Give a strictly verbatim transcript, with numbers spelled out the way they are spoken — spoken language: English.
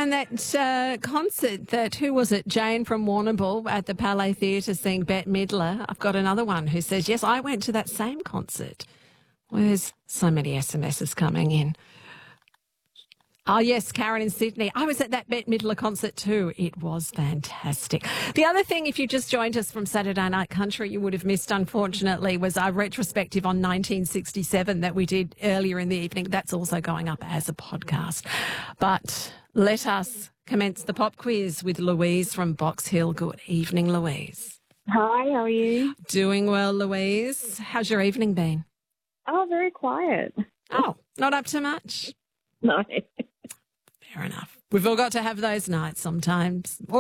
and that uh, concert that, who was it, Jane from Warrnambool at the Palais Theatre seeing Bette Midler. I've got another one who says, yes, I went to that same concert. Well, there's so many S M Ses coming in. Oh, yes, Karen in Sydney. I was at that Bette Midler concert too. It was fantastic. The other thing, if you just joined us from Saturday Night Country, you would have missed, unfortunately, was our retrospective on nineteen sixty-seven that we did earlier in the evening. That's also going up as a podcast. But let us commence the pop quiz with Louise from Box Hill. Good evening, Louise. Hi, how are you? Doing well, Louise. How's your evening been? Oh, very quiet. Oh, not up to much? No. Fair enough. We've all got to have those nights sometimes.